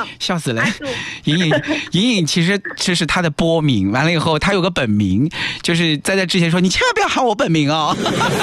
笑死了。莹莹其实这是她的播名，完了以后她有个本名，就是在之前说你千万不要喊我本名哦。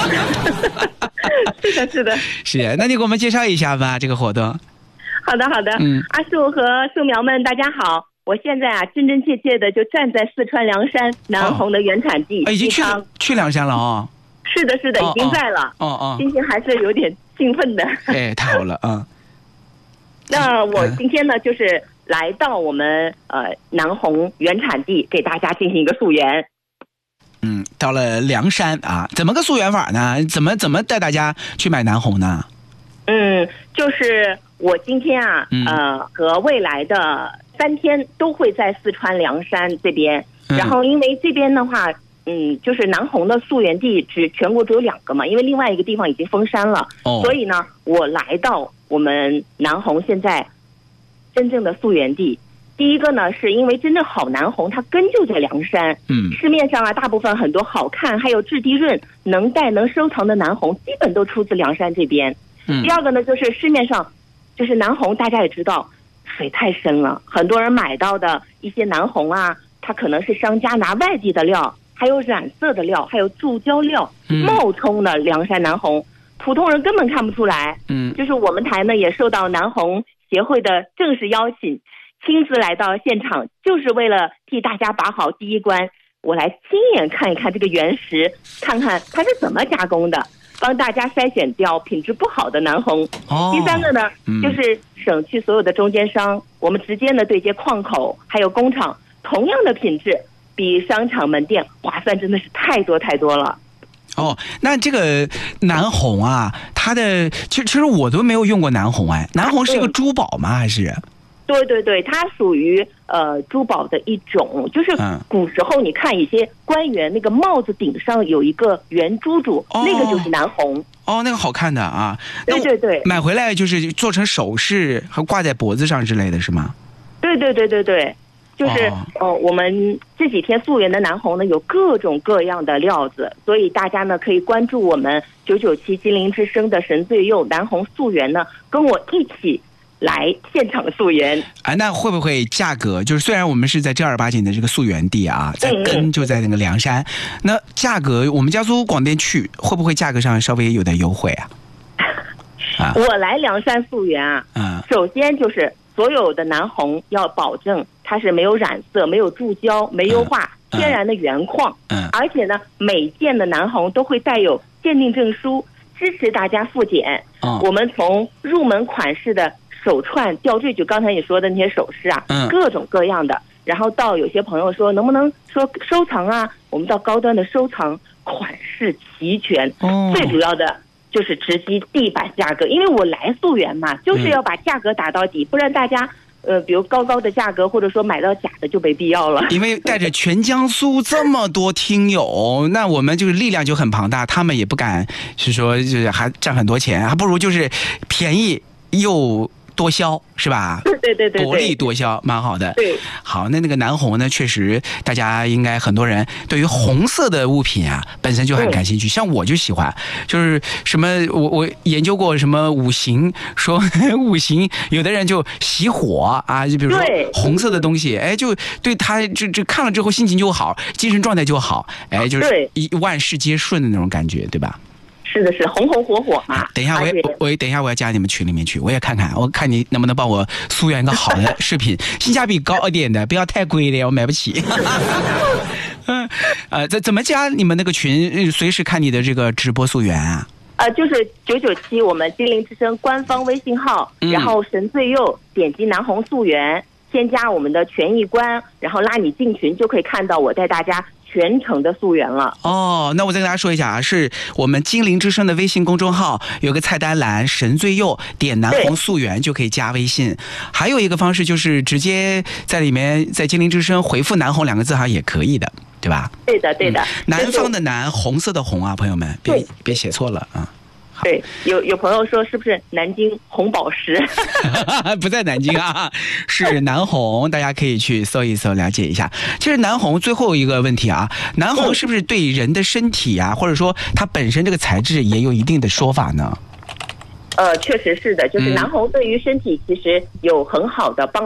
是的，是的， 是。那你给我们介绍一下吧，这个活动。 好的，好的。阿树和树苗们，大家好。我现在啊，真真切切的就站在四川凉山南红的原产地， 已经去凉山了哦。 是的，是的，已经在了。心情还是有点兴奋的。 哎，太好了啊！ 那我今天呢，就是来到我们南红原产地，给大家进行一个溯源。 到了凉山啊，怎么个溯源法呢？怎么带大家去买南红呢？ 就是我今天啊，和未来的3天都会在四川凉山这边。然后因为这边的话，就是南红的溯源地全国只有2个嘛，因为另外一个地方已经封山了。所以呢，我来到我们南红现在真正的溯源地。第一个呢，是因为真正好南红它根就在凉山。市面上啊，大部分很多好看还有质地润能带能收藏的南红基本都出自凉山这边。第二个呢，就是市面上就是南红大家也知道水太深了，很多人买到的一些南红啊，它可能是商家拿外地的料，还有染色的料，还有注胶料冒充的凉山南红，普通人根本看不出来。就是我们台呢也受到南红协会的正式邀请，亲自来到现场，就是为了替大家把好第一关，我来亲眼看一看这个原石，看看它是怎么加工的，帮大家筛选掉品质不好的南红。第三个呢，就是省去所有的中间商，我们直接呢对接矿口还有工厂，同样的品质比商场门店划算真的是太多太多了。 那这个南红啊，它的其实我都没有用过南红。南红是一个珠宝吗？还是？ 对对对，它属于珠宝的一种，就是古时候你看一些官员那个帽子顶上有一个圆珠珠，那个就是南红。那个好看的啊。 对对对， 买回来就是做成首饰和挂在脖子上之类的是吗？ 对对对对对，就是我们这几天溯源的南红呢有各种各样的料子，所以大家呢可以关注我们997金陵之声的神最佑南红溯源呢，跟我一起来现场溯源。 那会不会价格就是虽然我们是在正儿八经的这个溯源地啊，在根就在那个凉山，那价格我们江苏广电去会不会价格上稍微有点优惠啊？ 我来凉山溯源啊，首先就是所有的南红要保证它是没有染色、没有注胶、没优化，天然的原矿。而且呢，每件的南红都会带有鉴定证书，支持大家复检。我们从入门款式的手串、吊坠，就刚才你说的那些首饰啊，各种各样的，然后到有些朋友说能不能说收藏啊，我们到高端的收藏，款式齐全。最主要的就是直击地板价格，因为我来溯源嘛，就是要把价格打到底，不然大家比如高的价格或者说买到假的就没必要了。 因为带着全江苏这么多听友，那我们就是力量就很庞大，他们也不敢是说就是还赚很多钱，还不如就是便宜又多销，是吧？ 对对对， 薄利多销，蛮好的。 对， 好，那个南红呢，确实大家应该很多人对于红色的物品啊，本身就很感兴趣。像我就喜欢，就是什么我研究过什么五行，说五行有的人就喜火啊，就比如说红色的东西，就对他这看了之后心情就好，精神状态就好，就是万事皆顺的那种感觉，对吧？ 是的，是红红火火嘛。 等一下，等一下我要加你们群里面去，我也看看，我看你能不能帮我溯源一个好的视频，性价比高一点的，不要太贵的，我买不起。怎么加你们那个群？随时看你的这个直播溯源啊。 就是997我们金陵之声官方微信号，然后神最佑点击南红溯源，先加我们的权益官，然后拉你进群，就可以看到我带大家全程的溯源了。 那我再跟大家说一下啊，是我们金陵之声的微信公众号有个菜单栏神最佑，点南红溯源就可以加微信。还有一个方式就是直接在里面在金陵之声回复南红2个字好像也可以的，对吧？ 对的对的， 南方的南，红色的红啊，朋友们别写错了啊。 对，有朋友说是不是南京红宝石？ 不在南京啊，是南红，大家可以去搜一搜了解一下。其实南红最后一个问题啊，南红是不是对人的身体啊，或者说它本身这个材质也有一定的说法呢？ 确实是的，就是南红对于身体其实有很好的帮